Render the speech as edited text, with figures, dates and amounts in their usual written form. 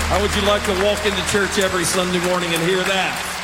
How would you like to walk into church every Sunday morning and hear that?